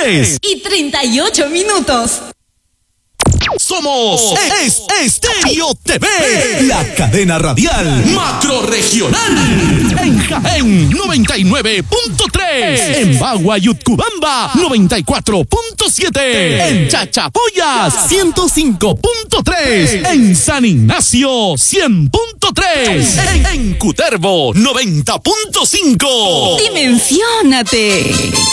3:38. Somos Estéreo TV, la cadena radial macrorregional. En Jaén, 99.3. En Bagua y Utcubamba, 94.7. En Chachapoyas, 105.3. En San Ignacio, 100.3. En Cutervo, 90.5. Dimensiónate.